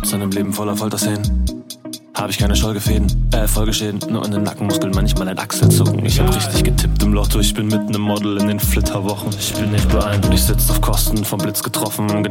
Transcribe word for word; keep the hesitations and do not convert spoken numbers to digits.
Trotz einem Leben voller Folterszenen hab ich keine Folgefäden, äh, Folgeschäden. Nur in den Nackenmuskeln manchmal ein Achselzucken. Ich hab richtig getippt im Lotto, ich bin mitten im Model in den Flitterwochen. Ich bin nicht beeindruckt, ich sitz auf Kosten, vom Blitz getroffen.